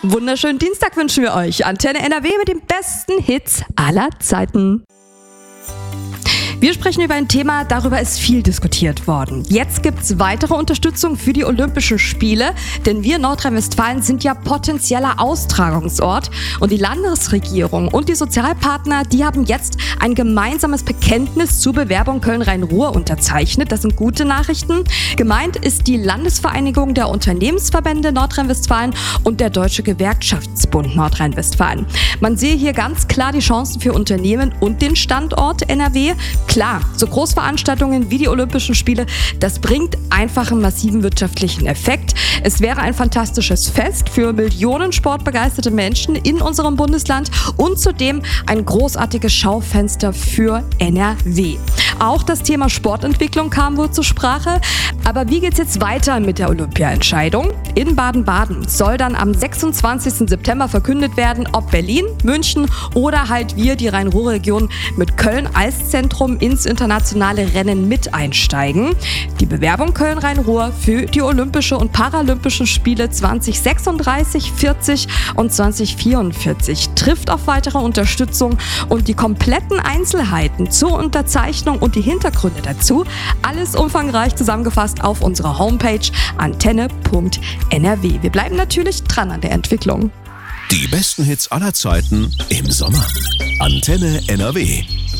Wunderschönen Dienstag wünschen wir euch. Antenne NRW mit den besten Hits aller Zeiten. Wir sprechen über ein Thema, darüber ist viel diskutiert worden. Jetzt gibt's weitere Unterstützung für die Olympischen Spiele, denn wir Nordrhein-Westfalen sind ja potenzieller Austragungsort und die Landesregierung und die Sozialpartner, die haben jetzt ein gemeinsames Bekenntnis zur Bewerbung Köln-Rhein-Ruhr unterzeichnet. Das sind gute Nachrichten. Gemeint ist die Landesvereinigung der Unternehmensverbände Nordrhein-Westfalen und der Deutsche Gewerkschaftsbund Nordrhein-Westfalen. Man sehe hier ganz klar die Chancen für Unternehmen und den Standort NRW. Klar, so Großveranstaltungen wie die Olympischen Spiele, das bringt einfach einen massiven wirtschaftlichen Effekt. Es wäre ein fantastisches Fest für Millionen sportbegeisterte Menschen in unserem Bundesland und zudem ein großartiges Schaufenster für NRW. Auch das Thema Sportentwicklung kam wohl zur Sprache. Aber wie geht's jetzt weiter mit der Olympia-Entscheidung? In Baden-Baden soll dann am 26. September verkündet werden, ob Berlin, München oder halt wir, die Rhein-Ruhr-Region, mit Köln als Zentrum ins internationale Rennen mit einsteigen. Die Bewerbung Köln-Rhein-Ruhr für die Olympische und Paralympischen Spiele 2036, 40 und 2044 trifft auf weitere Unterstützung und die kompletten Einzelheiten zur Unterzeichnung und die Hintergründe dazu, alles umfangreich zusammengefasst auf unserer Homepage antenne.nrw. Wir bleiben natürlich dran an der Entwicklung. Die besten Hits aller Zeiten im Sommer. Antenne NRW.